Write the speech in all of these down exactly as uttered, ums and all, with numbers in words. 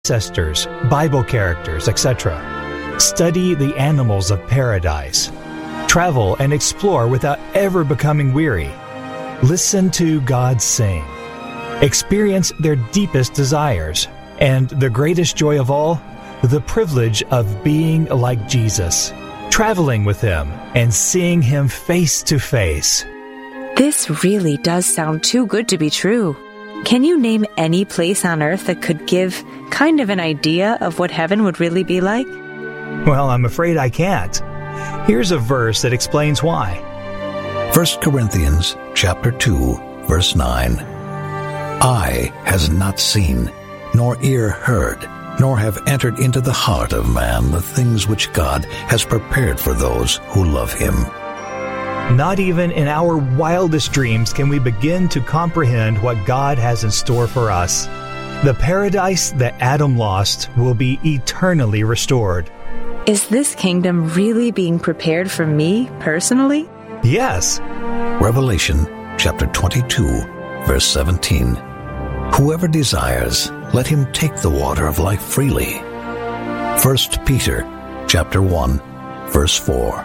ancestors, Bible characters, et cetera. Study the animals of paradise. Travel and explore without ever becoming weary. Listen to God sing. Experience their deepest desires. And the greatest joy of all, the privilege of being like Jesus, traveling with Him and seeing Him face to face. This really does sound too good to be true. Can you name any place on earth that could give kind of an idea of what heaven would really be like? Well, I'm afraid I can't. Here's a verse that explains why. First Corinthians chapter two, verse nine. Eye has not seen, nor ear heard, nor have entered into the heart of man the things which God has prepared for those who love Him. Not even in our wildest dreams can we begin to comprehend what God has in store for us. The paradise that Adam lost will be eternally restored. Is this kingdom really being prepared for me personally? Yes. Revelation chapter twenty-two, verse seventeen. Whoever desires, let him take the water of life freely. First Peter chapter one, verse four.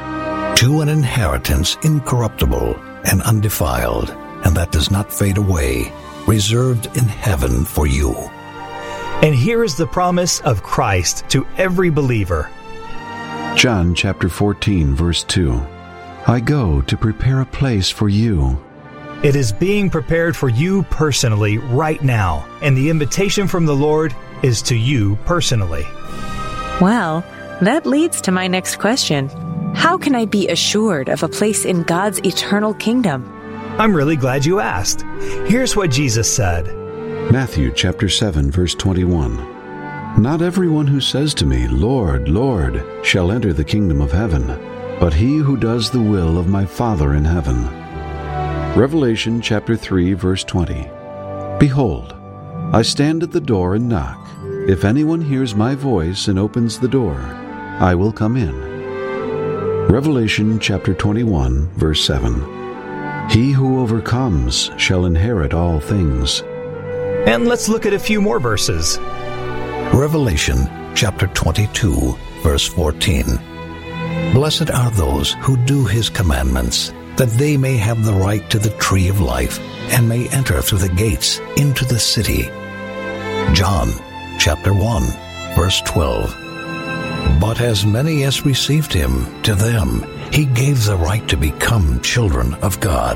To an inheritance incorruptible and undefiled, and that does not fade away, reserved in heaven for you. And here is the promise of Christ to every believer. John chapter fourteen, verse two. I go to prepare a place for you. It is being prepared for you personally right now, and the invitation from the Lord is to you personally. Well, that leads to my next question. How can I be assured of a place in God's eternal kingdom? I'm really glad you asked. Here's what Jesus said. Matthew chapter seven, verse twenty-one. Not everyone who says to me, Lord, Lord, shall enter the kingdom of heaven, but he who does the will of my Father in heaven. Revelation chapter three, verse twenty. Behold, I stand at the door and knock. If anyone hears my voice and opens the door, I will come in. Revelation chapter twenty-one, verse seven. He who overcomes shall inherit all things. And let's look at a few more verses. Revelation chapter twenty-two, verse fourteen. Blessed are those who do His commandments, that they may have the right to the tree of life, and may enter through the gates into the city. John chapter one, verse twelve. But as many as received Him, to them He gave the right to become children of God.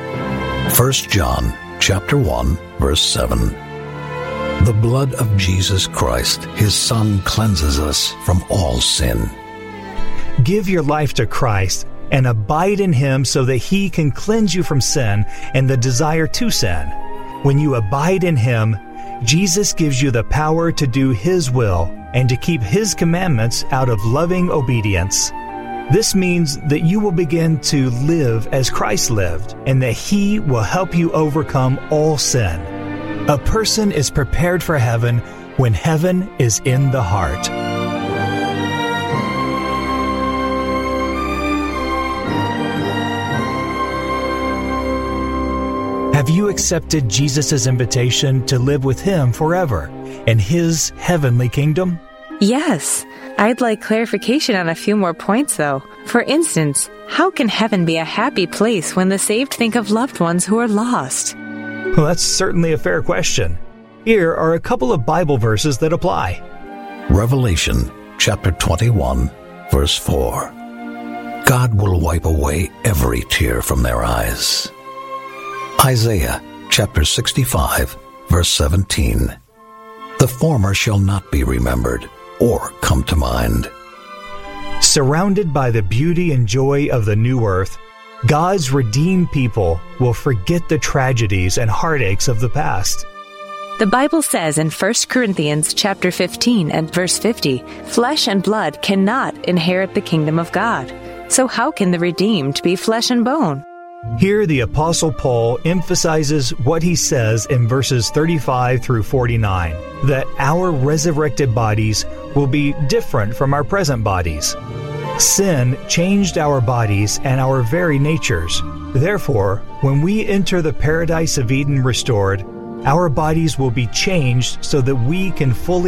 First John chapter one, verse seven. The blood of Jesus Christ, His Son, cleanses us from all sin. Give your life to Christ and abide in Him so that He can cleanse you from sin and the desire to sin. When you abide in Him, Jesus gives you the power to do His will and to keep His commandments out of loving obedience. This means that you will begin to live as Christ lived, and that He will help you overcome all sin. A person is prepared for heaven when heaven is in the heart. Have you accepted Jesus' invitation to live with Him forever in His heavenly kingdom? Yes. I'd like clarification on a few more points, though. For instance, how can heaven be a happy place when the saved think of loved ones who are lost? Well, that's certainly a fair question. Here are a couple of Bible verses that apply. Revelation chapter twenty-one, verse four. God will wipe away every tear from their eyes. Isaiah chapter sixty-five, verse seventeen. The former shall not be remembered or come to mind. Surrounded by the beauty and joy of the new earth, God's redeemed people will forget the tragedies and heartaches of the past. The Bible says in First Corinthians chapter fifteen and verse fifty, flesh and blood cannot inherit the kingdom of God. So how can the redeemed be flesh and bone? Here the Apostle Paul emphasizes what he says in verses thirty-five through forty-nine, that our resurrected bodies will be different from our present bodies. Sin changed our bodies and our very natures. Therefore, when we enter the paradise of Eden restored, our bodies will be changed so that we can fully